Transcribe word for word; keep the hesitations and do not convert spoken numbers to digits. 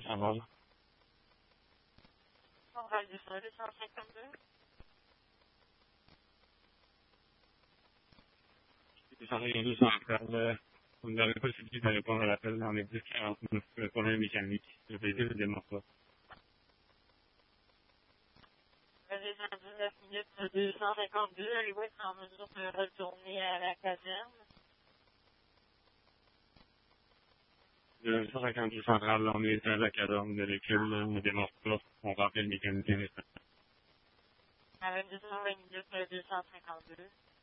Ça va. Centrale du sol, deux cent cinquante-deux. Ça rien de centrale. Vous n'avez pas suffit de répondre à l'appel dans les dix quarante-neuf. Le problème mécanique. Le véhicule ne démarre pas. Dans dix-neuf minutes, deux cent cinquante-deux. Allez-vous être en mesure de retourner à la caserne? Le cent cinquante-deux centrale, on est à la caserne. Le véhicule ne démarre pas. On rappelle le mécanicien. À vingt-deux heures vingt minutes, deux cent cinquante-deux.